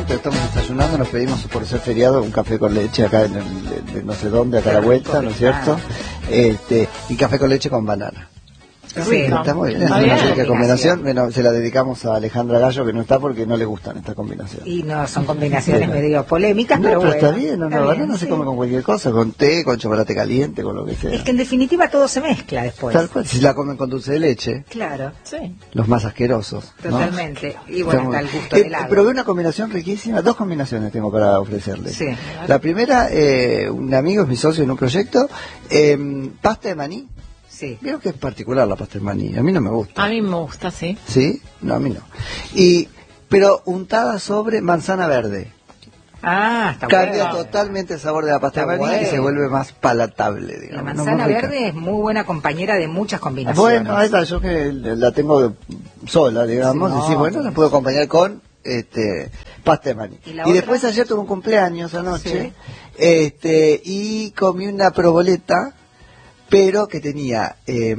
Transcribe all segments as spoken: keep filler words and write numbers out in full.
mientras estamos desayunando nos pedimos por ser feriado un café con leche acá en el, de, de no sé dónde, acá a la vuelta, ¿no es cierto? Este, y café con leche con banana. Sí, está muy bien, es una rica combinación. Bueno, se la dedicamos a Alejandra Gallo, que no está porque no le gustan estas combinaciones. Y no, son combinaciones sí, medio polémicas, no, pero, pero bueno. está bien, no, no, banana sí. Se come con cualquier cosa, con té, con chocolate caliente, con lo que sea. Es que en definitiva todo se mezcla después. Tal cual, si la comen con dulce de leche. Claro, sí. Los más asquerosos. Totalmente. ¿No? Y bueno, está el gusto eh, del helado. Probé una combinación riquísima, dos combinaciones tengo para ofrecerles. Sí. La primera, eh, un amigo es mi socio en un proyecto, eh, pasta de maní. Sí. Creo que es particular la pasta de maní, a mí no me gusta. A mí me gusta, sí. ¿Sí? No, a mí no. Y, pero untada sobre manzana verde. Ah, está Cambia bueno. totalmente el sabor de la pasta está de maní bueno. y se vuelve más palatable, digamos. La manzana no verde es muy buena compañera de muchas combinaciones. Bueno, esa yo que la tengo sola, digamos, sí, no, y sí, bueno, la puedo acompañar con este pasta de maní. Y, y después ayer tuve un cumpleaños anoche, sí. este y comí una proboleta, pero que tenía eh,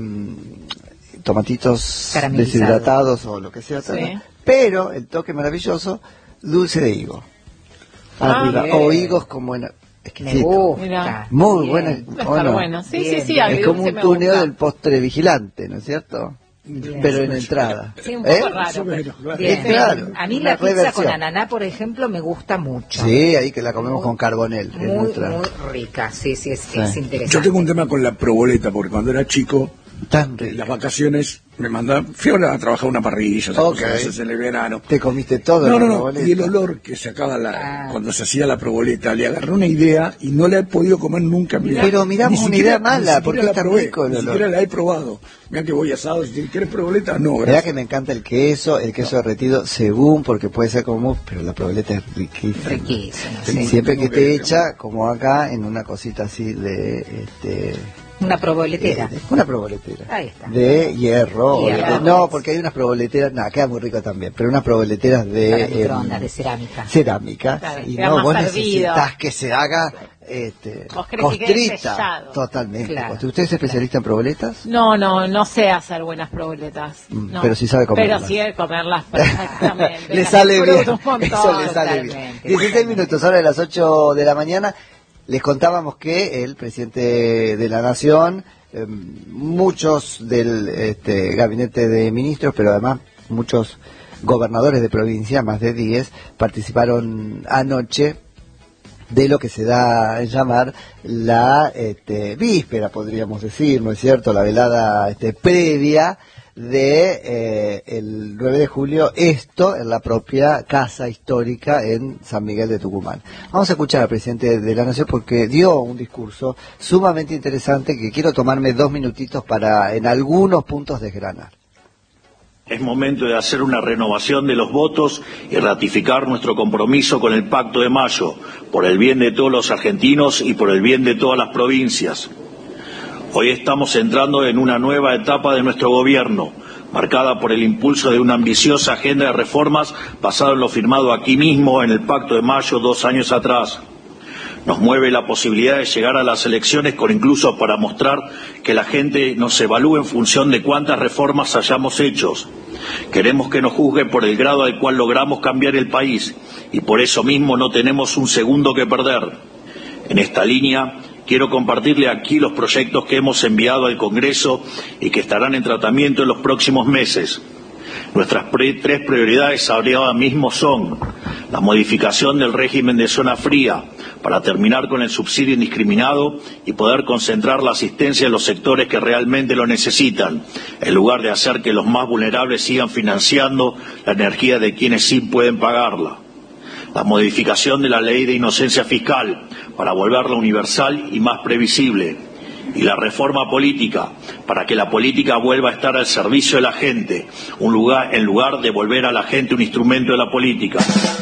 tomatitos deshidratados o lo que sea, sí. Pero el toque maravilloso, dulce de higo. Ah, arriba, o higos con buena... Exquisito. Mira, muy bien. buena. Bueno, bueno. Sí, sí, sí, es como un tuneo del postre vigilante, ¿no es cierto? Bien, pero en entrada. Sí, un poco ¿Eh? raro. Pero... Es claro. A mí la pizza reversión. Con ananá, por ejemplo, me gusta mucho. Sí, ahí que la comemos muy, con carbonel. Muy, nuestra... muy rica, sí, sí es, sí, es interesante. Yo tengo un tema con la proboleta, porque cuando era chico, Tan en las vacaciones, me mandaban, fui a trabajar una parrilla, o okay. cosas en el verano. ¿Te comiste todo? No, no, no, y el olor que sacaba la, ah. cuando se hacía la proboleta, le agarré una idea y no la he podido comer nunca. Mirá. Pero miramos una idea mala, porque la está probé, rico el ni olor. siquiera la he probado. Mira que voy asado, si quieres proboleta, no. Mirá que me encanta el queso, el queso no. derretido, según, porque puede ser como, pero la proboleta es riquísima. Riquísima, sí. Siempre que te echa, como acá, en una cosita así de... este Una proboletera. Eh, una proboletera. Ahí está. De hierro. hierro. De, no, porque hay unas proboleteras, nada, queda muy rico también, pero unas proboleteras de... Eh, de cerámica. Cerámica. Claro, y no, vos servido. necesitas que se haga este, costrita. Totalmente. Claro. ¿Usted es especialista en proboletas? No, no, no sé hacer buenas proboletas. Mm, no. Pero sí sabe comerlas. Pero sí de comerlas perfectamente. le sale bien. Eso Totalmente. le sale bien. dieciséis minutos, ahora de las ocho de la mañana. Les contábamos que el presidente de la Nación, eh, muchos del este, gabinete de ministros, pero además muchos gobernadores de provincia, más de diez, participaron anoche de lo que se da en llamar la este, víspera, podríamos decir, ¿no es cierto?, la velada este, previa de eh, el nueve de julio, esto en la propia casa histórica en San Miguel de Tucumán. Vamos a escuchar al presidente de la Nación porque dio un discurso sumamente interesante que quiero tomarme dos minutitos para en algunos puntos desgranar. Es momento de hacer una renovación de los votos y ratificar nuestro compromiso con el Pacto de Mayo, por el bien de todos los argentinos y por el bien de todas las provincias. Hoy estamos entrando en una nueva etapa de nuestro gobierno, marcada por el impulso de una ambiciosa agenda de reformas basada en lo firmado aquí mismo en el Pacto de Mayo dos años atrás. Nos mueve la posibilidad de llegar a las elecciones con incluso para mostrar que la gente nos evalúe en función de cuántas reformas hayamos hecho. Queremos que nos juzguen por el grado al cual logramos cambiar el país y por eso mismo no tenemos un segundo que perder. En esta línea, quiero compartirle aquí los proyectos que hemos enviado al Congreso y que estarán en tratamiento en los próximos meses. Nuestras pre tres prioridades ahora mismo son la modificación del régimen de zona fría para terminar con el subsidio indiscriminado y poder concentrar la asistencia en los sectores que realmente lo necesitan, en lugar de hacer que los más vulnerables sigan financiando la energía de quienes sí pueden pagarla. La modificación de la ley de inocencia fiscal para volverla universal y más previsible. Y la reforma política para que la política vuelva a estar al servicio de la gente, un lugar, en lugar de volver a la gente un instrumento de la política.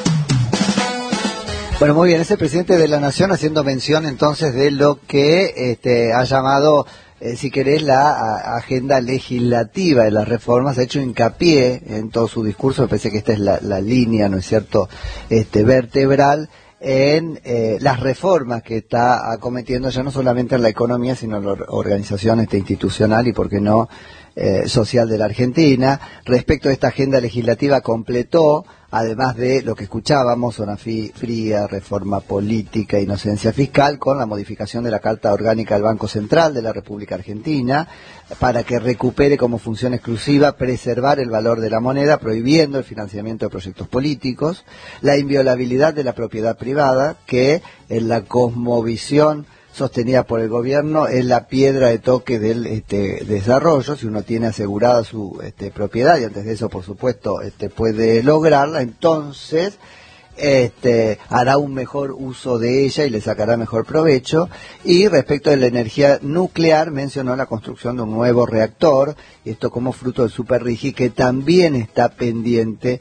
Bueno, muy bien, es el presidente de la Nación haciendo mención entonces de lo que este, ha llamado, eh, si querés, la a, agenda legislativa de las reformas. Ha hecho hincapié en todo su discurso, me parece que esta es la, la línea, ¿no es cierto?, este, vertebral, en eh, las reformas que está acometiendo ya no solamente en la economía, sino en la organización este, institucional y, por qué no, eh, social de la Argentina. Respecto a esta agenda legislativa, completó además de lo que escuchábamos, zona fría, reforma política, inocencia fiscal, con la modificación de la Carta Orgánica del Banco Central de la República Argentina, para que recupere como función exclusiva preservar el valor de la moneda, prohibiendo el financiamiento de proyectos políticos, la inviolabilidad de la propiedad privada, que en la cosmovisión sostenida por el gobierno es la piedra de toque del este, desarrollo. Si uno tiene asegurada su este, propiedad, y antes de eso por supuesto este, puede lograrla, entonces este, hará un mejor uso de ella y le sacará mejor provecho. Y respecto de la energía nuclear, mencionó la construcción de un nuevo reactor, y esto como fruto del Superrigi, que también está pendiente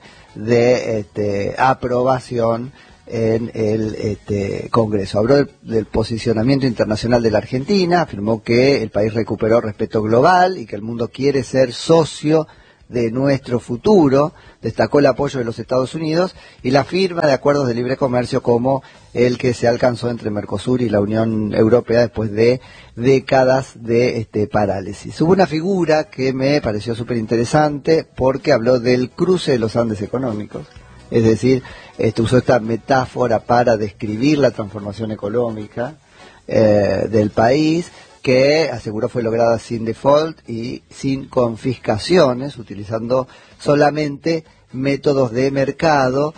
de este, aprobación en el este, Congreso. Habló del, del posicionamiento internacional de la Argentina, afirmó que el país recuperó respeto global y que el mundo quiere ser socio de nuestro futuro. Destacó el apoyo de los Estados Unidos y la firma de acuerdos de libre comercio como el que se alcanzó entre Mercosur y la Unión Europea después de décadas de este, parálisis. Hubo una figura que me pareció súper interesante porque habló del cruce de los Andes económicos. Es decir, este, usó esta metáfora para describir la transformación económica eh, del país, que aseguró fue lograda sin default y sin confiscaciones, utilizando solamente métodos de mercado,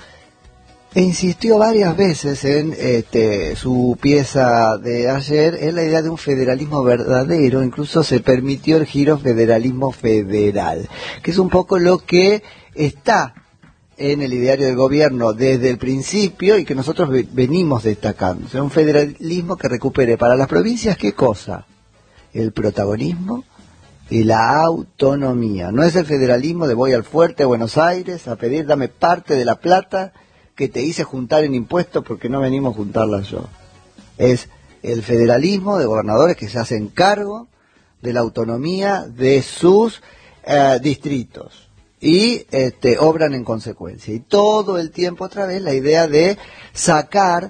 e insistió varias veces en este, su pieza de ayer en la idea de un federalismo verdadero. Incluso se permitió el giro federalismo federal, que es un poco lo que está en el ideario del gobierno desde el principio y que nosotros venimos destacando. O sea, un federalismo que recupere para las provincias, ¿qué cosa? El protagonismo y la autonomía. No es el federalismo de voy al fuerte a Buenos Aires a pedir dame parte de la plata que te hice juntar en impuestos porque no venimos a juntarla yo. Es el federalismo de gobernadores que se hacen cargo de la autonomía de sus eh, distritos y este, obran en consecuencia. Y todo el tiempo otra vez la idea de sacar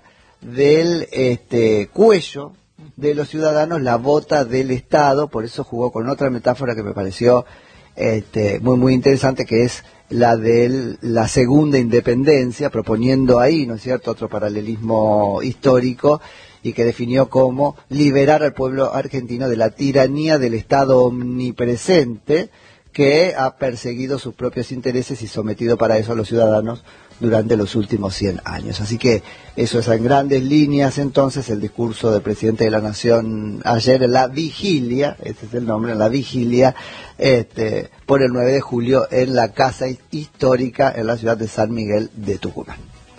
del este, cuello de los ciudadanos la bota del Estado. Por eso jugó con otra metáfora que me pareció este, muy muy interesante, que es la de la segunda independencia, proponiendo ahí, ¿no es cierto?, otro paralelismo histórico, y que definió como liberar al pueblo argentino de la tiranía del Estado omnipresente, que ha perseguido sus propios intereses y sometido para eso a los ciudadanos durante los últimos cien años. Así que eso es en grandes líneas entonces el discurso del presidente de la Nación ayer en la vigilia, ese es el nombre, en la vigilia este, por el nueve de julio en la Casa Histórica en la ciudad de San Miguel de Tucumán.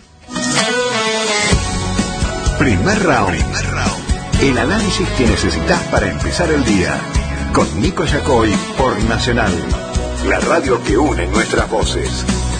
Primer round. Primer round. El análisis que necesitas para empezar el día. Con Nico Yacoy por Nacional, la radio que une nuestras voces.